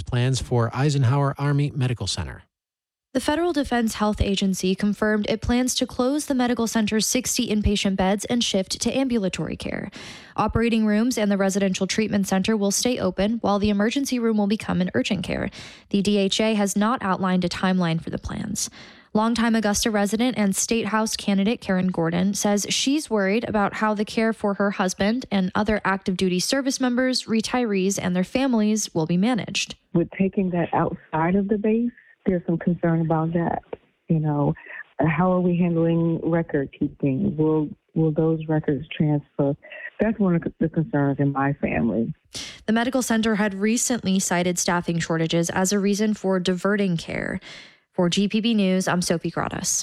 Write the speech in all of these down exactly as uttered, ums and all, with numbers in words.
plans for Eisenhower Army Medical Center. The Federal Defense Health Agency confirmed it plans to close the medical center's sixty inpatient beds and shift to ambulatory care. Operating rooms and the residential treatment center will stay open, while the emergency room will become an urgent care. The D H A has not outlined a timeline for the plans. Longtime Augusta resident and State House candidate Karen Gordon says she's worried about how the care for her husband and other active duty service members, retirees, and their families will be managed. With taking that outside of the base, there's some concern about that. You know, how are we handling record keeping? Will will those records transfer? That's one of the concerns in my family. The medical center had recently cited staffing shortages as a reason for diverting care. For G P B News, I'm Sophie Gradas.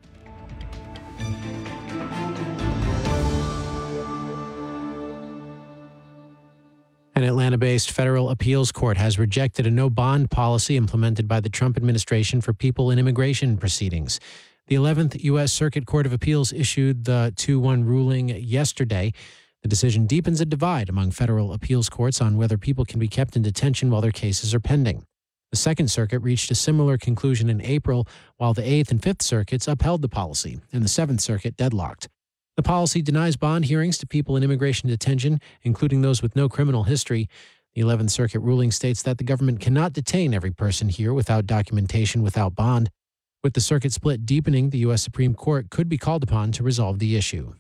An Atlanta-based federal appeals court has rejected a no-bond policy implemented by the Trump administration for people in immigration proceedings. The eleventh U S Circuit Court of Appeals issued the two one ruling yesterday. The decision deepens a divide among federal appeals courts on whether people can be kept in detention while their cases are pending. The Second Circuit reached a similar conclusion in April, while the Eighth and Fifth Circuits upheld the policy, and the Seventh Circuit deadlocked. The policy denies bond hearings to people in immigration detention, including those with no criminal history. The Eleventh Circuit ruling states that the government cannot detain every person here without documentation without bond. With the circuit split deepening, the U S Supreme Court could be called upon to resolve the issue.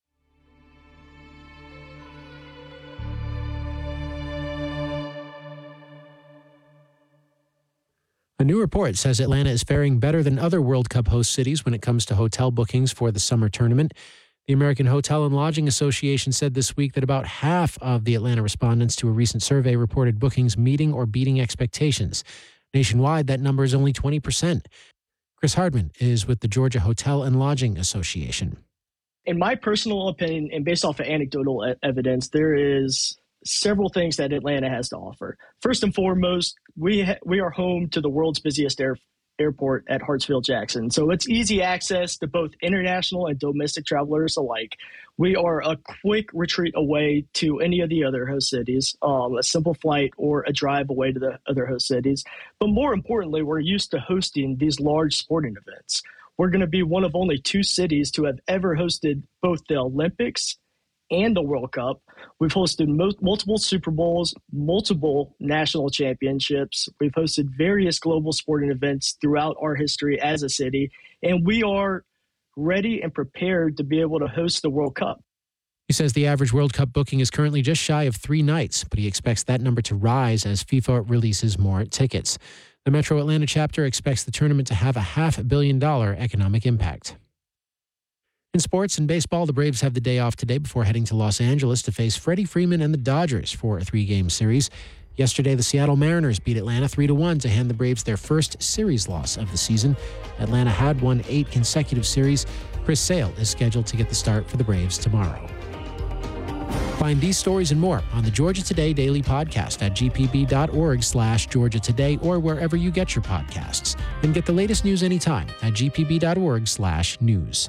A new report says Atlanta is faring better than other World Cup host cities when it comes to hotel bookings for the summer tournament. The American Hotel and Lodging Association said this week that about half of the Atlanta respondents to a recent survey reported bookings meeting or beating expectations. Nationwide, that number is only twenty percent. Chris Hardman is with the Georgia Hotel and Lodging Association. In my personal opinion, and based off of anecdotal e- evidence, there is several things that Atlanta has to offer. First and foremost, we ha- we are home to the world's busiest air- airport at Hartsfield-Jackson. So it's easy access to both international and domestic travelers alike. We are a quick retreat away to any of the other host cities, um, a simple flight or a drive away to the other host cities. But more importantly, we're used to hosting these large sporting events. We're going to be one of only two cities to have ever hosted both the Olympics and the World Cup. We've hosted mo- multiple Super Bowls, multiple national championships. We've hosted various global sporting events throughout our history as a city, and we are ready and prepared to be able to host the World Cup. He says the average World Cup booking is currently just shy of three nights, but he expects that number to rise as FIFA releases more tickets. The Metro Atlanta chapter expects the tournament to have a half billion dollar economic impact. In sports and baseball, the Braves have the day off today before heading to Los Angeles to face Freddie Freeman and the Dodgers for a three-game series. Yesterday, the Seattle Mariners beat Atlanta three to one to hand the Braves their first series loss of the season. Atlanta had won eight consecutive series. Chris Sale is scheduled to get the start for the Braves tomorrow. Find these stories and more on the Georgia Today Daily Podcast at gpb.org slash Georgia Today or wherever you get your podcasts. And get the latest news anytime at gpb.org slash news.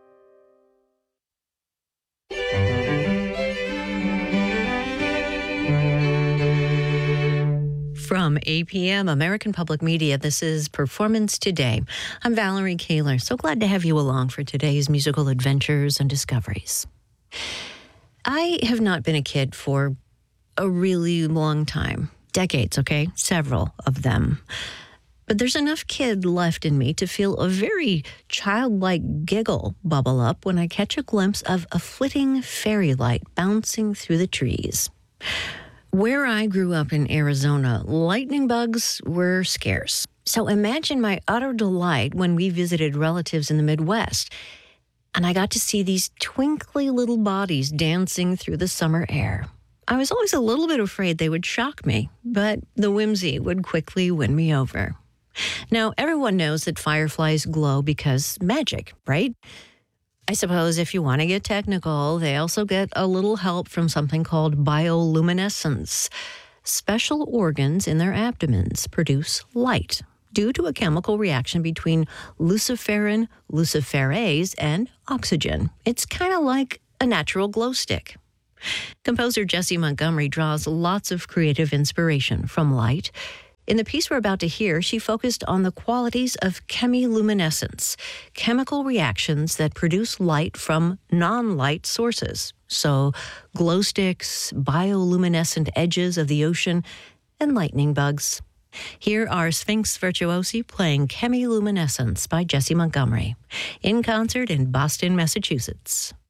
From A P M, American Public Media, this is Performance Today. I'm Valerie Kaler. So glad to have you along for today's musical adventures and discoveries. I have not been a kid for a really long time. Decades, okay? Several of them. But there's enough kid left in me to feel a very childlike giggle bubble up when I catch a glimpse of a flitting fairy light bouncing through the trees. Where I grew up in Arizona, lightning bugs were scarce. So imagine my utter delight when we visited relatives in the Midwest, and I got to see these twinkly little bodies dancing through the summer air. I was always a little bit afraid they would shock me, but the whimsy would quickly win me over. Now, everyone knows that fireflies glow because magic, right? I suppose if you want to get technical, they also get a little help from something called bioluminescence. Special organs in their abdomens produce light due to a chemical reaction between luciferin, luciferase, and oxygen. It's kind of like a natural glow stick. Composer Jesse Montgomery draws lots of creative inspiration from light. In the piece we're about to hear, she focused on the qualities of chemiluminescence, chemical reactions that produce light from non-light sources. So glow sticks, bioluminescent edges of the ocean, and lightning bugs. Here are Sphinx Virtuosi playing Chemiluminescence by Jessie Montgomery, in concert in Boston, Massachusetts.